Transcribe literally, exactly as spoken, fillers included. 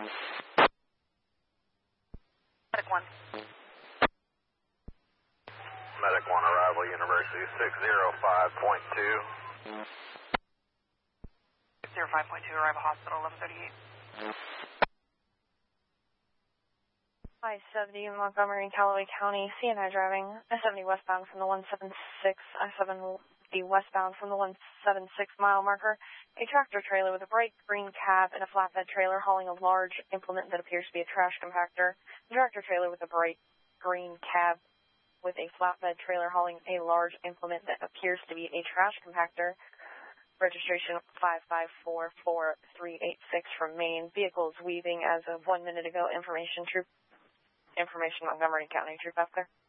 Medic one. Medic one, arrival, University six zero five point two. six zero five point two, arrival hospital, eleven thirty-eight. I seventy, Montgomery, Callaway County, C N I driving, I seventy westbound from the one seven six, I seventy westbound from the one seven six mile marker. A tractor trailer with a bright green cab and a flatbed trailer hauling a large implement that appears to be a trash compactor. A tractor trailer with a bright green cab with a flatbed trailer hauling a large implement that appears to be a trash compactor. Registration five five four four three eight six from Maine. Vehicles weaving as of one minute ago. Information troop. Information Montgomery County troop after.